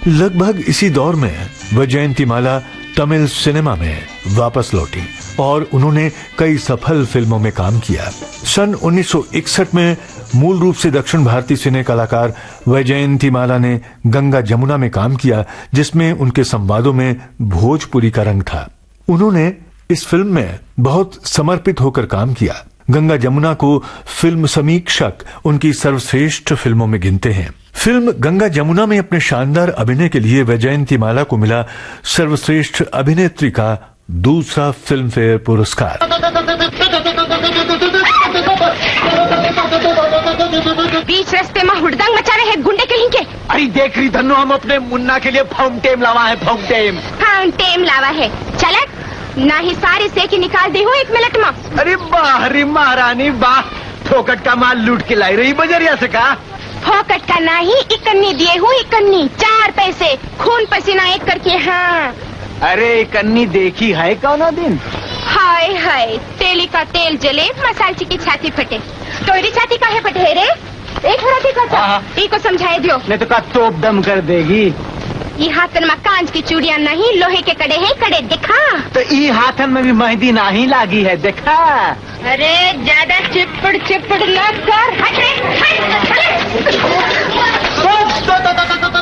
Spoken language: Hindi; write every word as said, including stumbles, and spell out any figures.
लगभग इसी दौर में वैजयंतीमाला तमिल सिनेमा में वापस लौटी और उन्होंने कई सफल फिल्मों में काम किया। सन उन्नीस सौ इकसठ में मूल रूप से दक्षिण भारतीय सिने कलाकार वैजयंतीमाला ने गंगा जमुना में काम किया, जिसमें उनके संवादों में भोजपुरी का रंग था। उन्होंने इस फिल्म में बहुत समर्पित होकर काम किया। गंगा जमुना को फिल्म समीक्षक उनकी सर्वश्रेष्ठ फिल्मों में गिनते हैं। फिल्म गंगा जमुना में अपने शानदार अभिनय के लिए वैजयंतीमाला को मिला सर्वश्रेष्ठ अभिनेत्री का दूसरा फिल्म फेयर पुरस्कार। बीच रास्ते में हुड़दंग मचा रहे हैं गुंडे के लिंके। अरे देख रही धन्नो, हम अपने मुन्ना के लिए फाउंटेन लावा है। फाउंटेन फाउंटेन लावा है। चलक ना ही सारी से की निकाल दी हो एक मिनट में। अरे वाह रे महारानी वाह, फोकट का माल लूट के लाई रही बजरिया से का। फोकट का नहीं, इकन्नी दिए हूँ, इकन्नी चार पैसे खून पसीना एक करके। हाँ अरे इकन्नी देखी है कौनो दिन। हाय हाय, तेली का तेल जले, मसालची की छाती फटे। तोरी छाती काहे फटे रे? एक हराती का को समझाए दियो, नहीं तो का तोप दम कर देगी। ये हाथन में कांच की चूड़ियां नहीं, लोहे के कड़े हैं। कड़े दिखा तो ये हाथन में भी मेहंदी नहीं लागी है, देखा। अरे ज्यादा चिपड़ चिपड़ न कर। हट रे, हट, हट।